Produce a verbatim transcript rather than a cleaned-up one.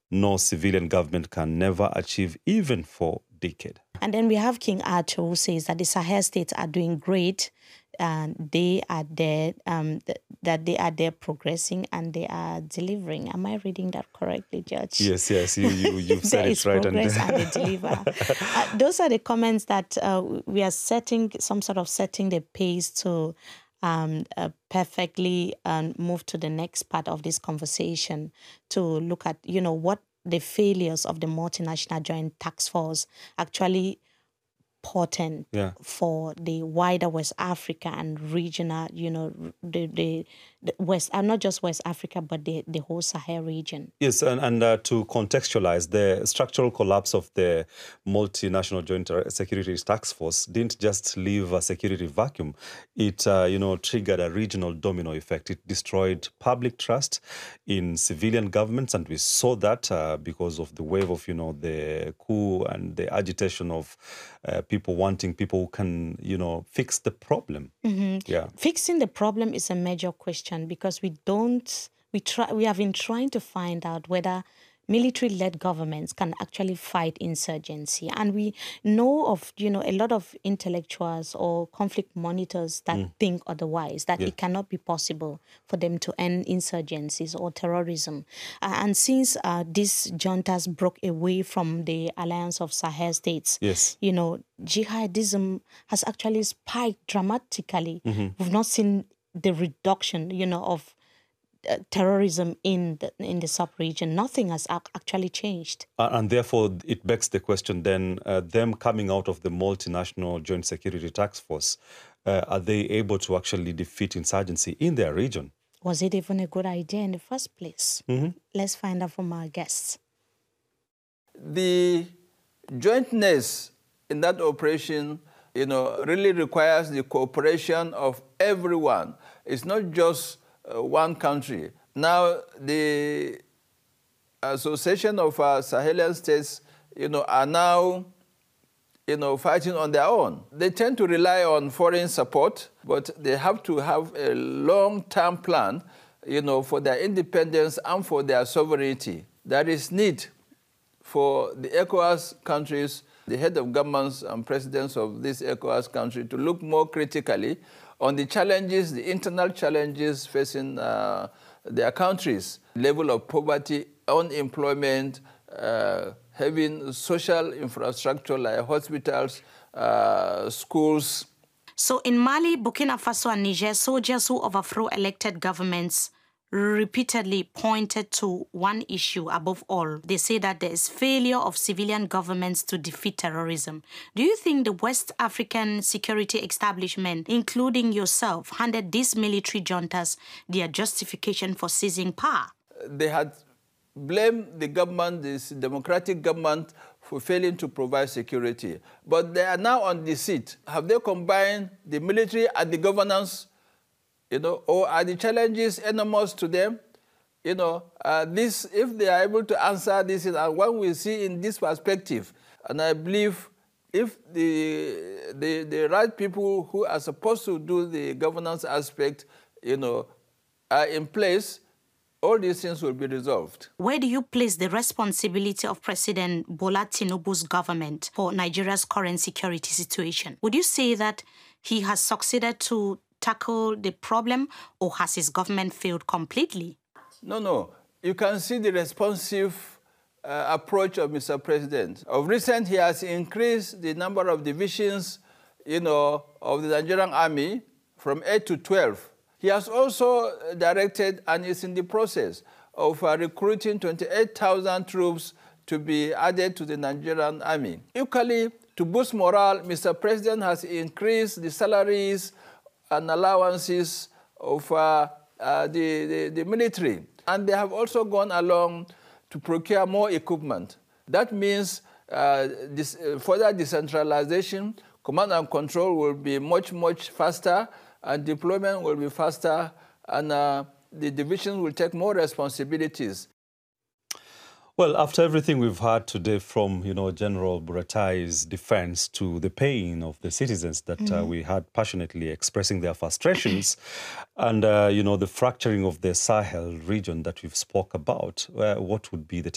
no civilian government can never achieve even for decade. And then we have King Arthur, who says that the Sahel states are doing great, and they are there, um, th that they are there progressing and they are delivering. Am I reading that correctly, Judge? Yes, yes, you, you, you've said it right. There is progress and, and they deliver. uh, those are the comments that uh, we are setting, some sort of setting the pace to um, uh, perfectly um, move to the next part of this conversation, to look at, you know, what the failures of the multinational joint task force actually portend yeah. for the wider West Africa and regional, you know, the, the, the West, and not just West Africa, but the, the whole Sahel region. Yes, and, and uh, to contextualize, the structural collapse of the multinational joint security task force didn't just leave a security vacuum. It, uh, you know, triggered a regional domino effect. It destroyed public trust in civilian governments, and we saw that uh, because of the wave of, you know, the coup and the agitation of uh, people wanting people who can, you know, fix the problem. Mm-hmm. Yeah. Fixing the problem is a major question, because we don't, we try, we have been trying to find out whether military-led governments can actually fight insurgency. And we know of, you know, a lot of intellectuals or conflict monitors that mm. think otherwise, that yeah. it cannot be possible for them to end insurgencies or terrorism. Uh, and since uh, these juntas broke away from the Alliance of Sahel States, yes. you know, jihadism has actually spiked dramatically. Mm-hmm. We've not seen the reduction, you know, of Uh, terrorism in the, in the sub-region. Nothing has ac actually changed. Uh, and therefore, it begs the question then, uh, them coming out of the multinational joint security task force, uh, are they able to actually defeat insurgency in their region? Was it even a good idea in the first place? Mm-hmm. Let's find out from our guests. The jointness in that operation, you know, really requires the cooperation of everyone. It's not just Uh, one country. Now, the Association of uh, Sahelian States, you know, are now, you know, fighting on their own. They tend to rely on foreign support, but they have to have a long-term plan, you know, for their independence and for their sovereignty. There is need for the ECOWAS countries, the head of governments and presidents of this ECOWAS country, to look more critically on the challenges, the internal challenges facing uh, their countries, level of poverty, unemployment, uh, having social infrastructure like hospitals, uh, schools. So in Mali, Burkina Faso and Niger, soldiers who overthrow elected governments repeatedly pointed to one issue above all. They say that there is failure of civilian governments to defeat terrorism. Do you think the West African security establishment, including yourself, handed these military juntas their justification for seizing power? They had blamed the government, this democratic government, for failing to provide security. But they are now on the seat. Have they combined the military and the governance? You know, or are the challenges enormous to them? You know, uh, this, if they are able to answer this, and when we see in this perspective, and I believe if the, the, the right people who are supposed to do the governance aspect, you know, are in place, all these things will be resolved. Where do you place the responsibility of President Bola Tinubu's government for Nigeria's current security situation? Would you say that he has succeeded to tackle the problem, or has his government failed completely? No, no. You can see the responsive uh, approach of Mister President. Of recent, he has increased the number of divisions, you know, of the Nigerian army from eight to twelve. He has also directed and is in the process of uh, recruiting twenty-eight thousand troops to be added to the Nigerian army. Equally, to boost morale, Mister President has increased the salaries and allowances of uh, uh, the, the, the military. And they have also gone along to procure more equipment. That means uh, this, uh, further decentralization, command and control will be much, much faster, and deployment will be faster, and uh, the division will take more responsibilities. Well, after everything we've heard today from, you know, General Buratai's defense to the pain of the citizens that mm. uh, we had passionately expressing their frustrations and, uh, you know, the fracturing of the Sahel region that we've spoke about, uh, what would be the